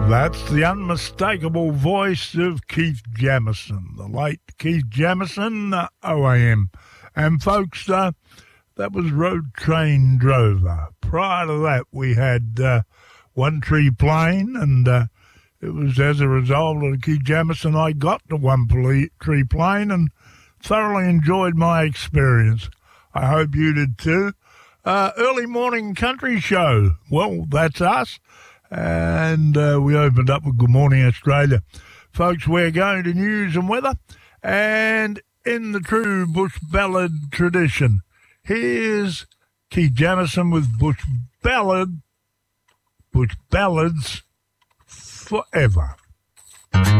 That's the unmistakable voice of Keith Jamison, the late Keith Jamison, OAM. And folks, that was Road Train Drover. Prior to that, we had One Tree Plain, and it was as a result of Keith Jamison I got to One Tree Plain and thoroughly enjoyed my experience. I hope you did too. Early morning country show. Well, that's us. And we opened up with Good Morning Australia. Folks, we're going to news and weather. And in the true Bush Ballad tradition, here's Keith Jamison with Bush Ballads Forever.